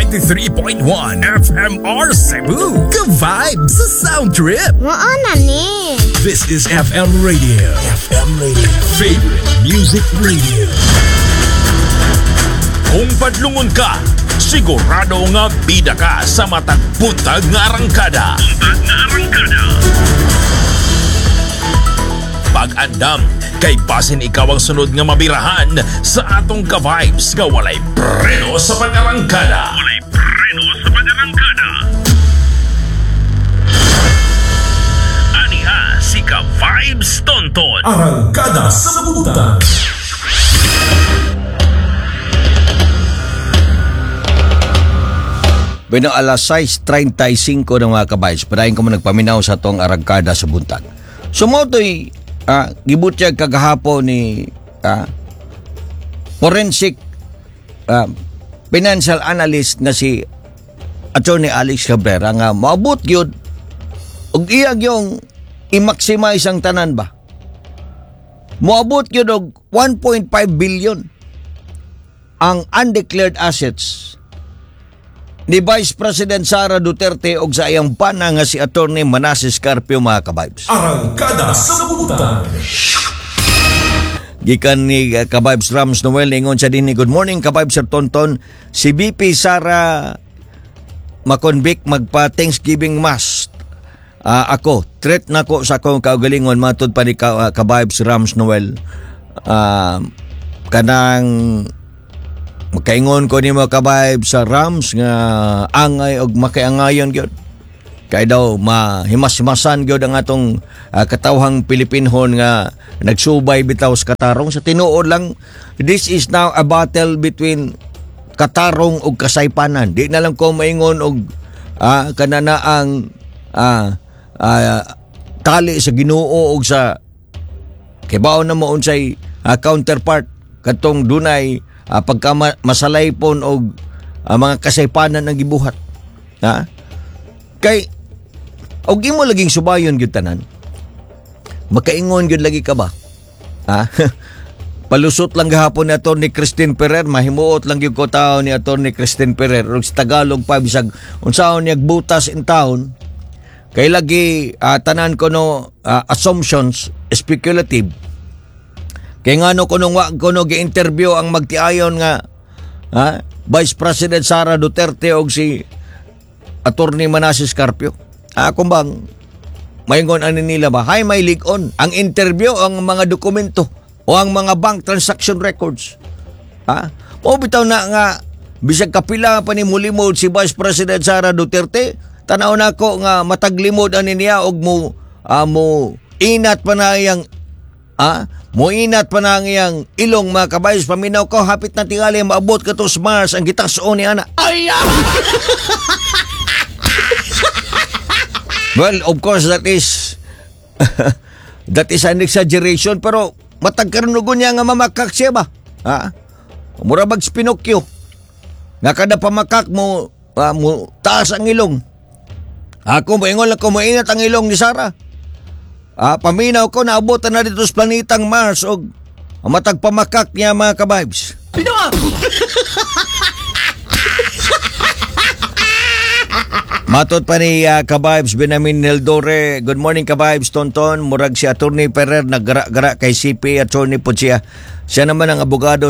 93.1 FMR Cebu. Ka-vibe sa sound trip. Maana ni. This is FM Radio. FM Radio. Favorite music radio. Kung padlungon ka, sigurado nga bida ka sa matag buntag nga arangkada. Pag-andam, kay basin ikaw ang sunod nga mabirahan sa atong ka-vibes nga walay preno sa pag-arangkada. Aniha si ka-vibes Tonton. Arangkada sa buntag. Bueno, alas 6:35 ng mga ka-vibes. Padayon ko mo nagpaminaw sa tong arangkada sa buntag. So mo to'y gibutyag kagahapon ni forensic financial analyst nga si Attorney Alex Cabrera nga maabot yun og iyag yung i-maximize ang tanan ba. Moabot yun og 1.5 billion ang undeclared assets ni Vice President Sara Duterte og sa iyang pana nga si Attorney Manasseh Carpio, mga ka-vibes. Arangkada sa buntag. Gikan ni ka-vibes Rams Noel ingon siya din ni good morning ka-vibes Sir Tonton. Si BP Sara makonvict magpa Thanksgiving Mass. Ako threat nako sa akong kaugalingon matud pa ni ka-vibes Rams Noel. Kanang makaingon ko ni mga kabayb sa Rams nga angay og makiangayon gyud. Kay daw mahimas-himasan gyud ang atong katawhang Pilipinhon nga nagsubay bitaw sa katarong. Sa tinuod lang, this is now a battle between katarong ug kasaypanan. Di na lang ko maingon og kananaang tali sa Ginoo ug sa kibaw na mo unsay counterpart katong dunay pagka masalaypon og mga kasaypanan ang gibuhat. Kay og imo laging subayon gyud tanan. Makaingon gyud lagi ka ba? Palusot lang gahapon ni Attorney Christine Ferrer, mahimuot lang gyud ko tao ni Attorney Christine Ferrer ug sa Tagalog pa bisag unsaon niya butas in town. Kay lagi tanan ko no assumptions speculative. Kaya nga no kunong wag ko no gi-interview ang magtiayon nga Vice President Sara Duterte og si Attorney Manasseh Carpio. Kumbang maingon ani nila ba? Hay may lig-on ang interview ang mga dokumento o ang mga bank transaction records. Mo bitaw na nga bisag kapila pa ni mulimod si Vice President Sara Duterte, tanaw nako nga mataglimod ani niya og mo inat pa na yang moinat pa na ngayang ilong, mga kabayos. Paminaw ko, hapit na tingali maabot ka to sa Mars ang gitaso ni Ana. Well, of course, that is an exaggeration, pero matagkarunugon niya nga mamakak siya ba? Mura bags Pinocchio. Nga kada pamakak mo, taas ang ilong. Ako, maingon lang ko, mainat ang ilong ni Sara. Paminaw ko, naabot na dito sa planetang Mars o matagpamakak niya, mga ka-vibes. Matot pa ni ka-vibes Benjamin Neldore. Good morning, ka-vibes Tonton. Murag si Attorney Ferrer naggara-gara kay CP Attorney po siya. Siya man ang abogado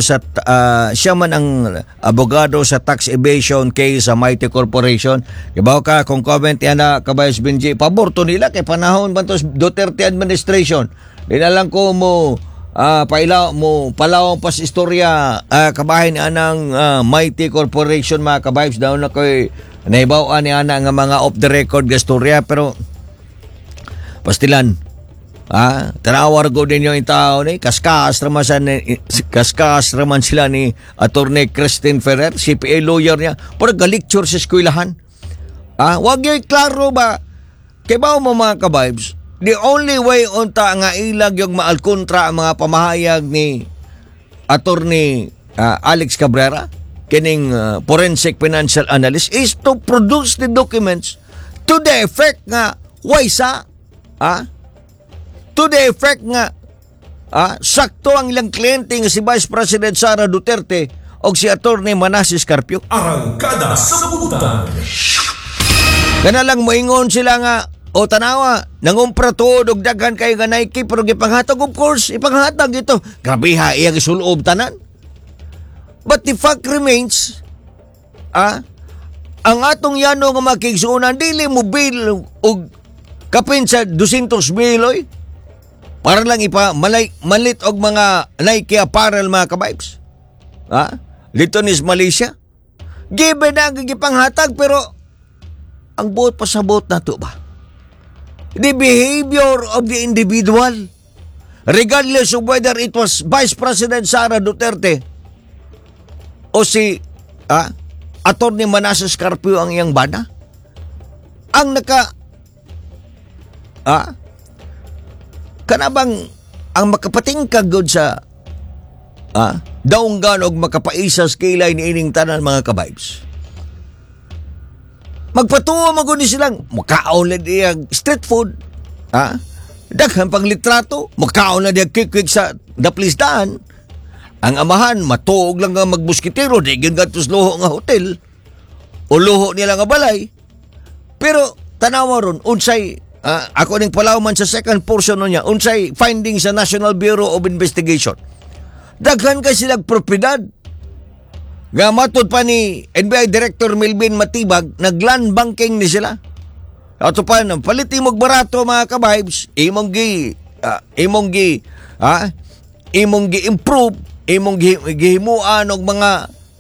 sa tax evasion case sa Mighty Corporation. Ibaw ka kung comment yan na ka-vibes Benji. Pabor to nila kay panahon ba to Duterte administration. Di na lang ko mo palawang pas istorya kabahin ni anang Mighty Corporation, mga ka-vibes. Daw na ko'y naibawaan ni ana nga mga off the record gastorya, pero pastilan tanawar ko din yung tao ni kaskas raman sila ni Attorney Christine Ferrer, CPA lawyer niya, pero galecture sa eskwelahan. Wag yung klaro ba kay ba mo, mga ka-vibes, the only way unta nga ilag yung maalkontra ang mga pamahayag ni Attorney Alex Cabrera kining forensic financial analyst is to produce the documents to the effect nga waysa to the effect nga sakto ang ilang kliyente nga si Vice President Sara Duterte og si Attorney Manasseh Carpio. Arangkada sa Butan. Kana lang moingon sila nga, o tanawa, nangumpra tuod og daghan kayo nga Nike pero gipanghatag, of course, ipanghatag ito. Grabe ha, iyang isulob tanan. But the fact remains, ang atong yano nga makigsuunan, dili mo bill og kapin sa 200 miloy para lang malit og mga Nike apparel mga kabibes. Dito ni Malaysia. Given na ang gipanghatag pero ang buot pasabot na to ba? The behavior of the individual, regardless of whether it was Vice President Sara Duterte o si Attorney Manasseh Carpio ang iyang bana, ang kanabang ang makapatingkag gud sa daunggan og makapaisas kilay ni ining tanan mga kabibes. Magpatuwa magud ni silang makaon lang diyang street food, daghan pang litrato, makaon lang diyang quick sa daplisdaan. Ang amahan matuog lang nga magbuskitero, di gyud gatos luho nga hotel o luho nila nga balay. Pero tanawa ron unsay ako ning palawman sa second portion niya, unsay findings sa National Bureau of Investigation. Daghan kay silang propiedad. Nga matod pa ni NBI Director Melvin Matibag, nag-land banking ni sila. Ato pa, palit imong barato mga kabibes, imong gi-improve, imong gihimuan og mga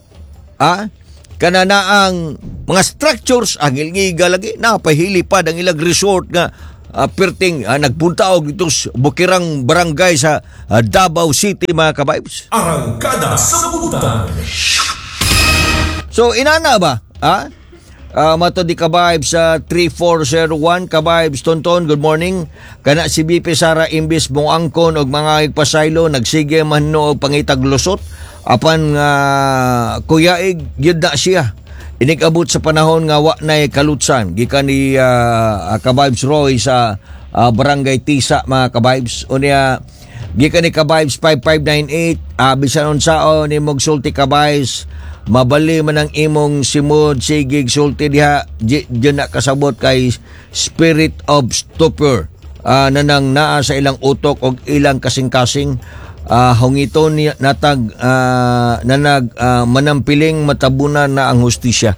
kananaang mga structures, ang ilngiga lagi, napahilipad ang ilang resort nga perting nagpunta og itos bukirang barangay sa Davao City mga kabibes. Arangkada sa Butan. So, inana ba? Mato di kabibes sa 3401, kabibes Tonton, good morning. Kana si BP Sara imbis mong angkon og mga igpasaylo, nagsige man no og pangitag lusot. Apan kuyaig, yun na siya. Inikabot sa panahon nga wa na'y kalutsan. Gikan ni kabibes Roy sa Barangay Tisa, mga kabibes. Unya, gikan ni kabibes 5598, bisan unsaon ni Mogsulti kabibes, mabali man ang imong simod sigig sulti diha diyan na kasabot kay spirit of stupor nanang naa sa ilang utok og ilang kasing-kasing hungiton natag manampiling matabunan na ang hustisya.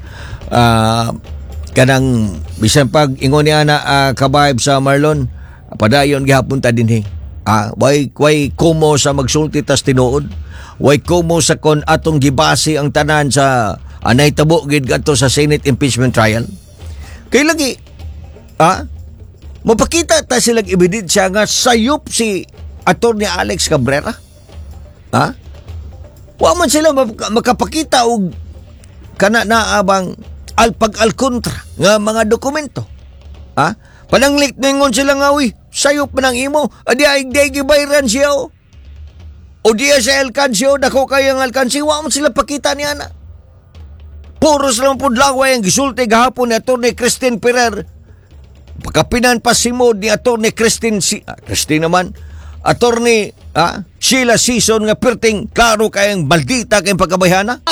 Kanang bisan pag ingon niya na kabayb sa Marlon, padayon gihapon ta dinhi. Way kumo sa magsulti tas tinuod. Way kumo sa kon atong gibase ang tanan sa anay tabo gid kadto sa Senate impeachment trial. Kay lagi mapakita ta silang ebidensya nga sayop si Attorney Alex Cabrera. Wa man sila makapakita og kana naabang pag-alkontra nga mga dokumento. Pananglik ningon sila nga, uy, sayop man ang imo, adi ay gibayran siya o diya sa alkansyo, dako kayang alkansyo, wa man sila pakita niya na. Puros lang po laway ang gisulti gahapon ni Atty. Christine Ferrer. Pagkapinan pa simod ni Atty. Christine naman, Atty. Sheila Season nga perting klaro kayang baldita kayang pagkabayhana.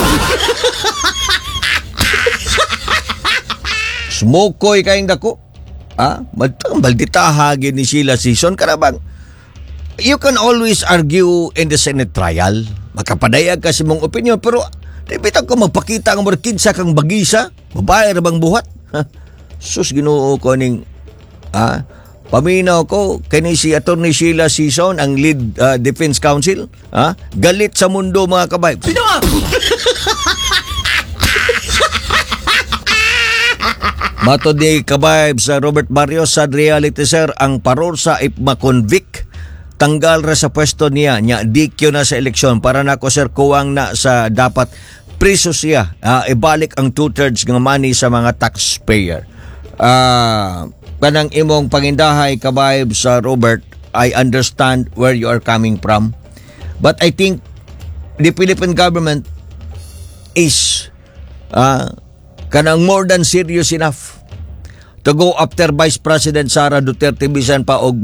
Smokoy kayang dako. Baldita hagin ni Sheila Season. Karabang, you can always argue in the Senate trial. Makapadayag kasi mong opinion, pero bitaw ko magpakita ang markinsa kang bagisa, babae ra bang buhat? Sus, Ginoo ko ning paminaw ko kani si Atty. Sheila Season, ang lead defense counsel, galit sa mundo mga kabayb. Mato di kabayb sa Robert Barrios sa reality sir, ang parorsa if makonvict, tanggal ra sa pwesto niya, dikyo na sa eleksyon para nako sir kuwang na sa dapat preso siya, ibalik ang 2/3 ng money sa mga taxpayer. Kanang imong pangindahay kabayb sa Robert, I understand where you are coming from, but I think the Philippine government is kanang more than serious enough to go after Vice President Sara Duterte bisan pa og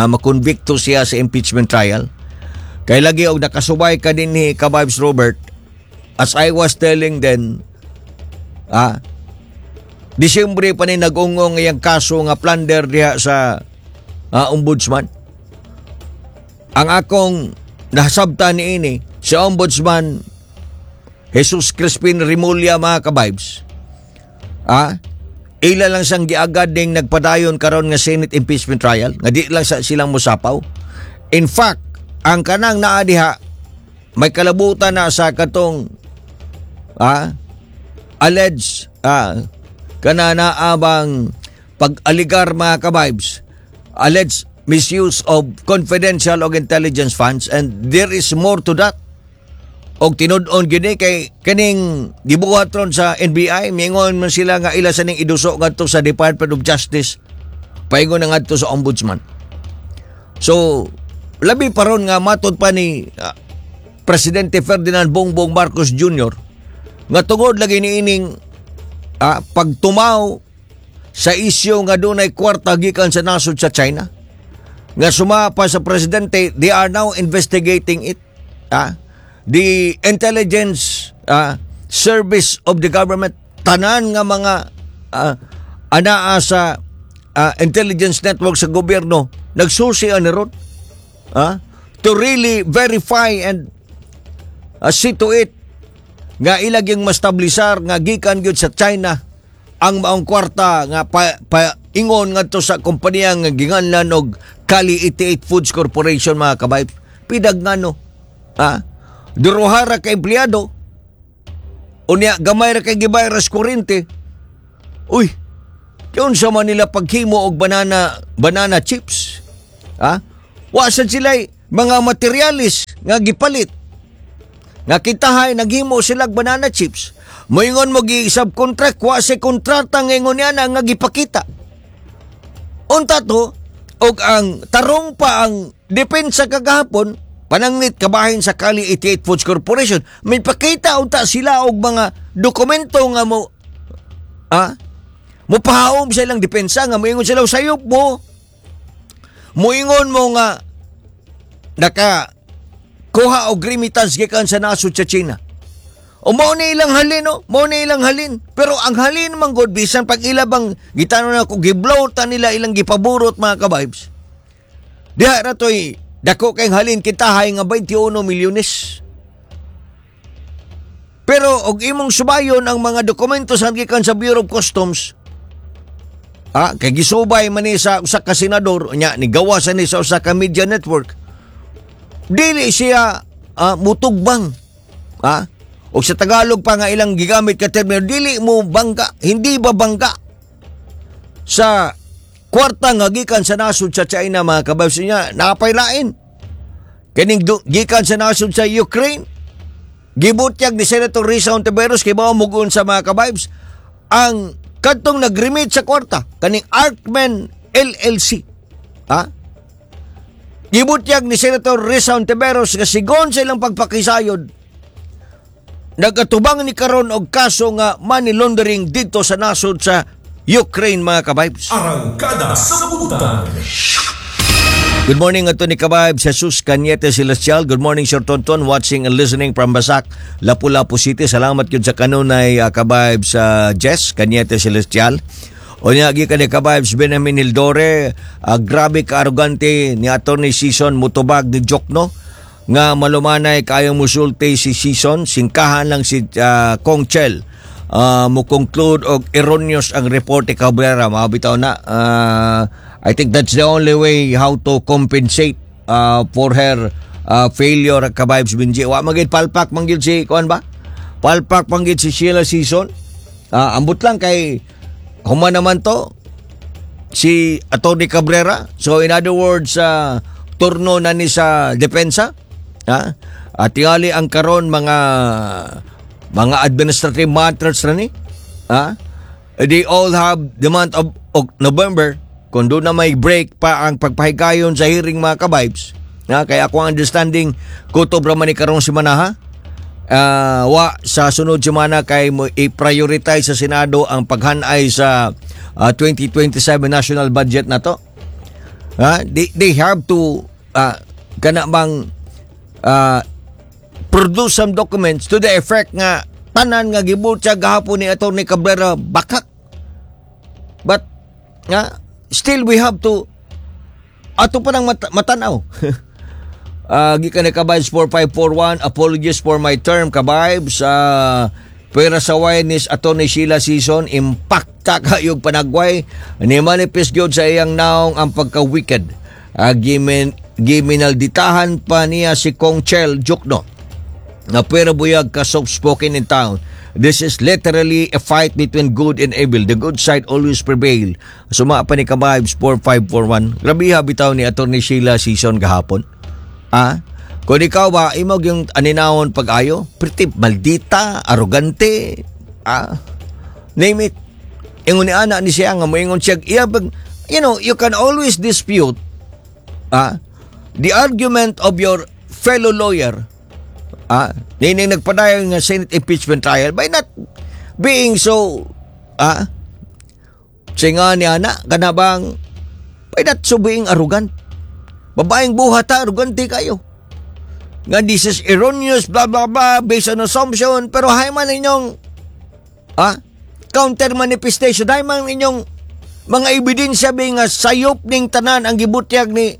makonvikto siya sa impeachment trial. Kay lagi og nakasubay ka din ni kabibes Robert, as I was telling them, Disyembre pa ni nag-ungong iyang kaso nga plunder diha sa ombudsman. Ang akong nasabta ni ini, si Ombudsman Jesus Crispin Rimulya, mga ka-vibes, ila lang siyang giagad ding nagpadayon karon nga Senate impeachment trial, nga di lang silang musapaw. In fact, ang kanang naa diha, may kalabutan na sa katong alleged naabang pag-aligar, mga ka-vibes, alleged misuse of confidential o intelligence funds, and there is more to that. Og tinud-on gini kay kaning gibuhaton sa NBI, mingon man sila nga ila sa ning iduso ngadto sa Department of Justice, paingon na ngadto sa Ombudsman. So labi pa ron nga matod pa ni Presidente Ferdinand Bongbong Marcos Jr. nga tungod lagi ni ining pagtumaw sa isyu nga dunay kwarta gikan sa nasod sa China nga sumapa sa presidente. They are now investigating it. The intelligence service of the government, tanan nga mga anaa sa intelligence network sa gobyerno, nagsusi ani ron to really verify and see to it nga ilagyang mastablisar nga gikan gyud sa China ang maong kwarta nga ingon ngadto sa kompanya nga ginganlan og Cali 88 Foods Corporation, mga kabay. Pidag ngano duruhara ka empleyado, unya gamay ra kay gibayad sa kuryente. Uy, kung sa Manila paghimo og banana chips, wasan sila mga materialis nga gipalit nga kitahay naghimo sila banana chips. Moingon mo gi-subcontract, wa sa kontrata ngingon niya nga gipakita. Unta to, og ang tarong pa ang depensa kagahapon, pananglit kabahin sa Cali 88 Foods Corporation. May pakita unta sila og mga dokumento nga mupahaom sa ilang depensa nga moingon sila sayop mo. Moingon mo nga kuha og remittance gikan sa nasod sa China. O mao na ilang halin, mao na ilang halin. Pero ang halin man god, bisan pag ilabang gitano na ko giblowta nila ilang gipaburot, mga ka-vibes. Diha ra toy dako kay halin kitahay nga 21 milyones. Pero og imong subayon ang mga dokumento sa gikan sa Bureau of Customs, kay gisubay man ni sa usa ka senador nya ni gawasan ni sa usa ka media network. Dili siya mutugbang. O sa Tagalog pa nga ilang gigamit ka termino, dili mo bangga, hindi ba bangga sa kwarta nga gikan sa nasod sa China, mga kababs niya, nakapaylain. Kaning gikan sa nasod sa Ukraine, gibutyag ni Senator Risa Ontiveros kay bao mugon sa mga kababs ang kadtong nag-remit sa kwarta, kaning Arkman LLC. Gibutyag ni Senator Risa Ontiveros nga sigon sa ilang pagpakisayod, nagatubang ni karon og kaso nga money laundering dito sa nasod sa Ukraine, mga kabibes. Arangkada sa Butan. Good morning, Atty. Kabibes. Jesus Cañete Celestial. Good morning, Sir Tonton. Watching and listening from Basak, Lapu-Lapu City. Salamat yun sa kanunay, kabibes, Jess Cañete Celestial. O niya, gikan ni kabibes Benjamin Hildore, grabe ka-arugante ni Atty. Season Mutubag ni Jokno, nga malumanay kayong musulti si Season, singkahan lang si Kong Chel. Mo-conclude og erroneous ang report ni Cabrera. Mabitaw na. I think that's the only way how to compensate for her failure, kabibes Benji. Wa magid palpak manggid si kuan ba? Palpak manggid si Sheila Season. Ambot lang kay human naman to si Atty. Cabrera. So in other words, turno na ni sa depensa. At tingali ang karon mga administrative matters na ni. They all have the month of November, kung doon na may break pa ang pagpahigayon sa hearing, mga kabibes. Kaya ako ang understanding, kutob raman ni karong simana, wa sa sunod semana kay mo i-prioritize sa Senado ang paghanay sa 2027 national budget na to. They have to kana bang produce some documents to the effect nga tanan nga gibutyag gahapon ni Atty. Cabrera bakak. But still we have to ato pa nang matanaw. Gikan ni Kabaybs 4541, apologies for my term, Kabaybs. Pera sa wainis Atty. Sheila Season, impacta kayog panagway. Ni manifest gyud sa iyang naong ang pagka-wicked. Giminalditahan pa niya si Kong Chel Jukno. Na pera buyag ka soft-spoken in town. This is literally a fight between good and evil. The good side always prevail. Suma pa ni Kabaybs 4541. Grabiha bitaw ni Atty. Sheila Season gahapon. Kung ikaw ba, imog yung aninahon pag-ayo, pretty maldita, arrogante, name it. Ingon ni ana ni siya nga moingon siya, you can always dispute the argument of your fellow lawyer. Nining nagpadayon nga Senate impeachment trial by not being so singa ni ana kanabang by not so being arrogant. Babaeng buhat arrogante kayo. Nga this is erroneous blah blah blah based on assumption, pero hay man ninyong counter manifestation, hay man ninyong mga ebidensya nga sayop ning tanan ang gibutyag ni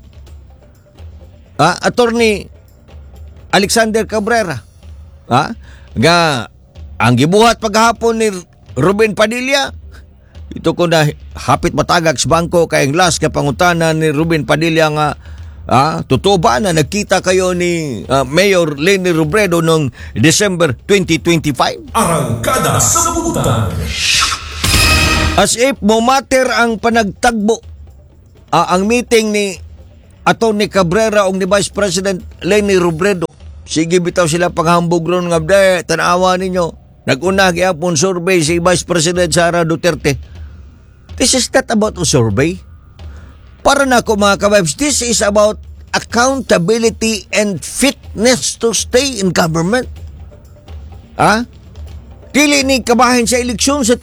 Attorney Alexander Cabrera. Nga ang gibuhat paghapon ni Ruben Padilla, ito ko na hapit matagak sa bangko kay ang last ka pangutana ni Ruben Padilla nga totoo ba na nagkita kayo ni Mayor Leni Robredo noong December 2025? Arangkada sa Butan. As if mo matter ang panagtagbo ang meeting ni Atty. Cabrera o ni Vice President Leni Robredo. Sige bitaw sila paghambog ron nga tanawa ninyo. Nag-una gyapon survey si Vice President Sara Duterte. This is not about a survey. Para na ako mga kababs, this is about accountability and fitness to stay in government. Dili ni kabahin sa eleksyon sa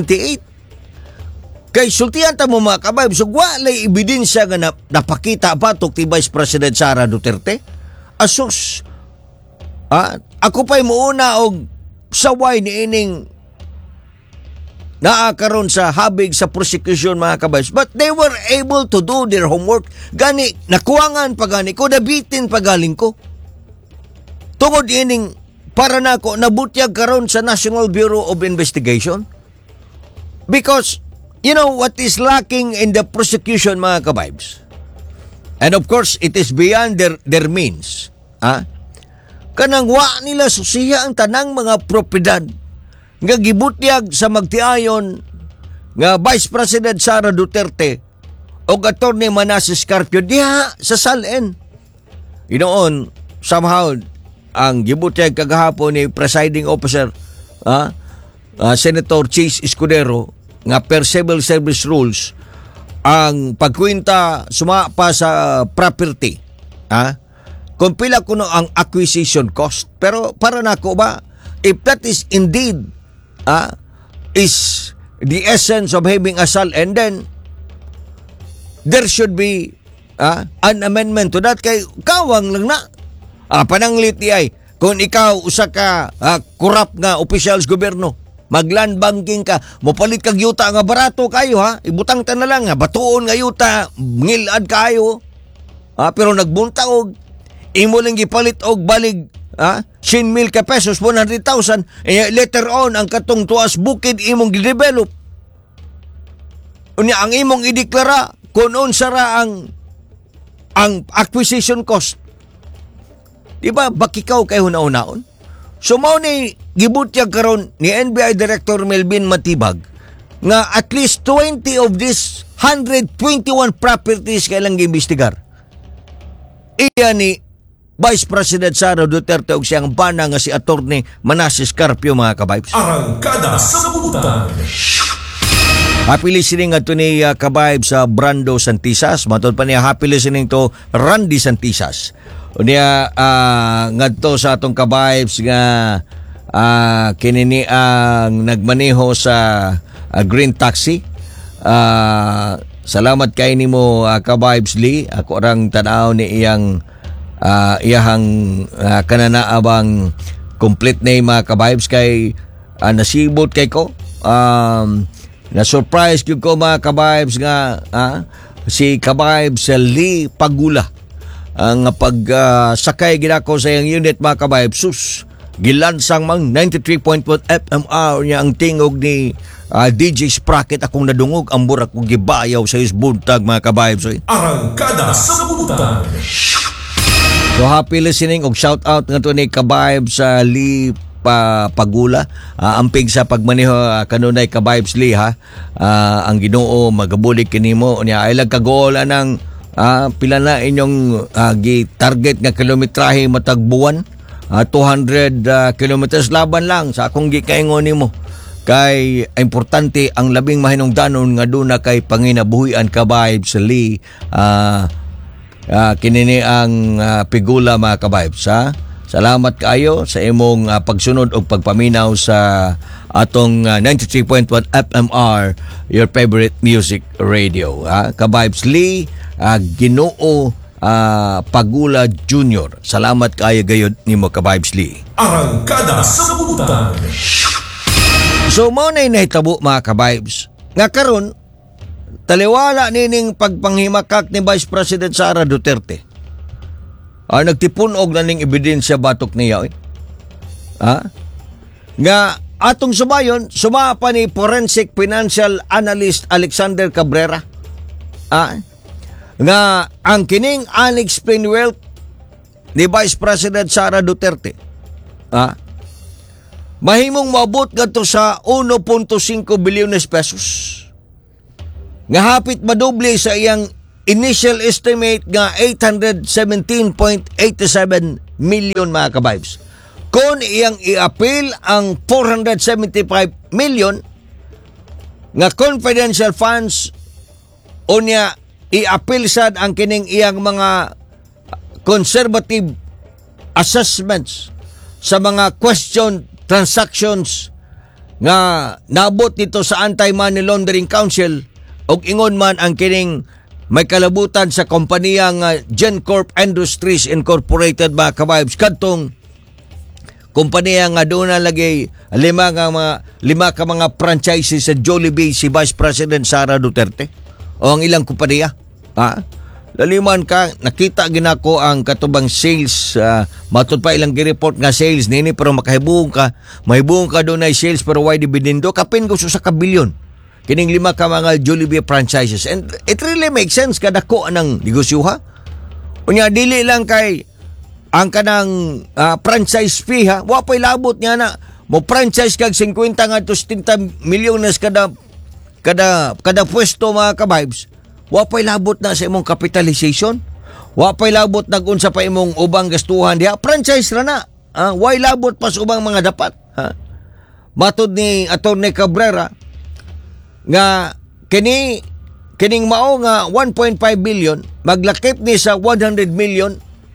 2028. Kay sultihan ta mo mga kababs, walay ebidensya nga napakita patok ti Vice President Sara Duterte. Asus, ako pa'y muuna og saway ni ining naakaroon sa habig sa prosecution mga kababs. But they were able to do their homework. Gani, nakuwangan pa gani ko, nabitin pa galing ko. Tungod ining para na ako nabutyag karon sa National Bureau of Investigation. Because, you know what is lacking in the prosecution mga kababs? And of course, it is beyond their means. Kanang wa nila susiya ang tanang mga propiedad nga gibutyag sa magtiayon nga Vice President Sara Duterte o Atty. Manasseh Carpio diha sa Salen. Inoon, somehow, ang gibutyag kagahapon ni Presiding Officer Senator Chase Escudero nga per civil service rules ang pagkwenta sumapa sa property. Kung pila kuno ang acquisition cost. Pero para nako ba, if that is indeed is the essence of having a SAL, and then there should be an amendment to that. Kay kawang lang na. Pananglit ay, kung ikaw usa ka corrupt nga officials gobyerno, mag-land banking ka, mopalit kag yuta nga barato kayo ibutang ta na lang batuon nga yuta, ngilad kayo. Pero nagbuntaog imo lang gipalit og balig 100,000 ka pesos, 100,000, later on ang katong tuas bukid imong gidevelop. Unya ang imong ideklara kung unsa ra ang acquisition cost. Diba bakikaw kay hunaon? So mao ni gibutyag karon ni NBI Director Melvin Matibag nga at least 20 of these 121 properties kailang giimbestigar. Iya ni Vice President Sara Duterte og siyang bana nga si Atty. Manasseh Carpio mga kabibes. Arangkada sa Butan. Happy listening ato ni kabibes sa Brando Santisas. Matod pa niya happy listening to Randy Santisas. Unya ngadto sa atong kabibes nga kinini ang nagmaneho sa green taxi. Salamat kay nimo kabibes Lee. Ako rang tanaw ni iyang iyahang kananaabang complete name mga ka-vibes kay nasibot kay ko. Na-surprise gyud ko mga ka-vibes nga si ka-vibes Lee Pagula ang pagsakay ginako sa iyang unit mga ka-vibes. Sus, gilansang mang 93.1 FMR niya ang tingog ni DJ Sprocket. Akong nadungog ang burak kong gibayaw sa isbuntag mga ka-vibes. Arangkada sa buntag. So happy listening og shout out nga to ni ka-vibes sa Lee Pagula. Amping sa pagmaneho kanunay ka-vibes Lee ha. Ang Ginoo magabulig kinimo niya ay kagol anang pila na inyong gi-target nga kilometrahe matag buwan. 200 kilometers laban lang sa akong gikaingon nimo. Kay importante ang labing mahinungdanon nga duna kay panginabuhian ka-vibes Lee. Kinini ang Pigula mga ka-vibes ha. Salamat kaayo sa imong pagsunod o pagpaminaw sa atong 93.1 FMR, your favorite music radio. Ka-vibes Lee, Ginoo Pagula Jr. Salamat kaayo gayud nimo ka-vibes Lee. Arangkada sa buntag. So mo na nahitabo mga ka-vibes. Nga karon taliwala nining pagpanghimakak ni Vice President Sara Duterte. Nagtipon og naning ebidensya batok niya. Nga atong sumayon, sumapa ni Forensic Financial Analyst Alexander Cabrera. Nga ang kining unexplained wealth ni Vice President Sara Duterte. Mahimong maabot ngadto sa 1.5 bilyones pesos. Nga hapit madoble sa iyang initial estimate nga 817.87 million mga ka-vibes. Kung iyang i-appeal ang 475 million nga confidential funds o niya i-appeal sad ang kining iyang mga conservative assessments sa mga question transactions nga nabot dito sa Anti-Money Laundering Council og ingon man ang kining may kalabutan sa kompanya nga GenCorp Industries Incorporated mga ka-vibes kadtong kompanya nga doon na lagi lima ka mga franchises sa Jollibee si Vice President Sara Duterte o ang ilang kompanya. Laliman ka, nakita ginako ang katubang sales, matod pa ilang gireport nga sales nini pero mahibong ka doon ay sales pero why dividendo kapin gusto sa kabilyon. Kining lima ka mga Jollibee franchises. And it really makes sense kadako anang negosyo ha. Unya dili lang kay ang kanang franchise fee ha. Wa pay labot niya na mo franchise kag 50 nga to 70 milyones kada pwesto mga ka-vibes. Wa pay labot na sa imong capitalization. Wa pay labot na unsa pa imong ubang gastuhan diha. Franchise ra na. Wa labot pa sa ubang mga dapat ha. Matod ni Atty. Cabrera nga kining mao nga 1.5 billion maglakip ni sa 100 million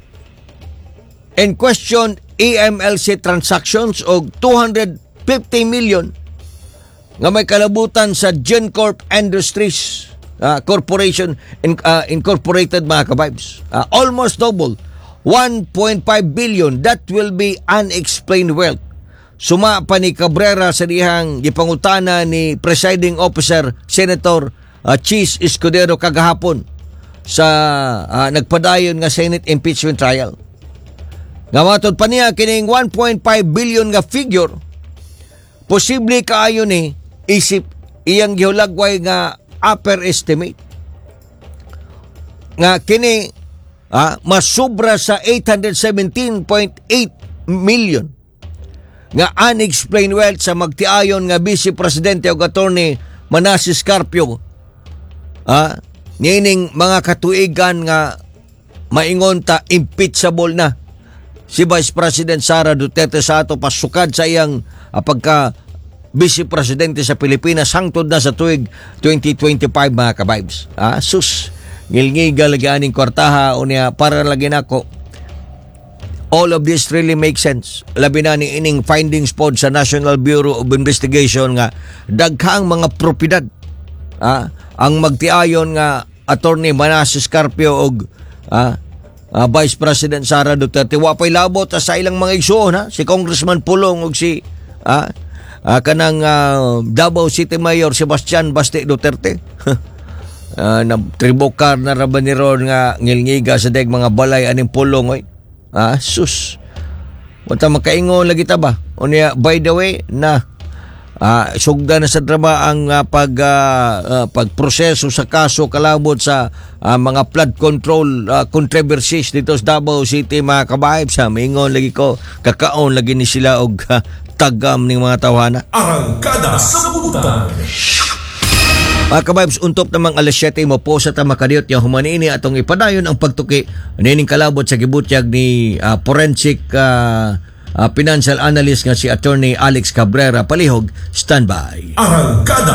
in question EMLC transactions og 250 million nga may kalabutan sa GenCorp Industries Corporation Incorporated mga ka-vibes. Almost double 1.5 billion that will be unexplained wealth. Suma pa ni Cabrera sa dihang gipangutana ni Presiding Officer Senator Chis Escudero kagahapon sa nagpadayon nga Senate impeachment trial. Nga matod pa niya kining 1.5 billion nga figure posible kaayo ni isip iyang gihulagway nga upper estimate nga kini masubra sa 817.8 million nga unexplained wealth sa magtiayon nga Vice Presidente o Attorney Manasseh Carpio. Nining mga katuigan nga maingon ta impeachable na si Vice President Sara Duterte sa ato pasukad sa iyang pagka Vice Presidente sa Pilipinas hangtod na sa tuig 2025 mga ka-vibes. Sus, ngilngigal lagi aning kwartaha o niya para lagi nako. All of this really makes sense. Labi na ni ining findings pod sa National Bureau of Investigation nga daghang mga propiedad ang magtiayon nga Attorney Manasseh Carpio og Vice President Sara Duterte. Wapay labot sa ilang mga igsoon, ha? Si Congressman Pulong ug si kanang Davao City Mayor Sebastian Baste Duterte. Na tribokar na rabaniron nga ngilngiga sa deg mga balay aning Pulong oy. Sus. Wata makaingon lagi ta ba? Unya, by the way na sugda na sa drama ang pagproseso sa kaso kalabot sa mga flood control controversies dito sa Davao City, mga kabaib. Sa mingon lagi ko, kakaon lagi ni sila og tagam ning mga tawhana. Arangkada sa Butan. Mga kabibes, untop namang alas 7 mo po sa tamakadiyot yung humanini atong ipadayon ang pagtuki nining kalabot sa gibutyag ni forensic financial analyst nga si Attorney Alex Cabrera Palihog. Standby. Arangkada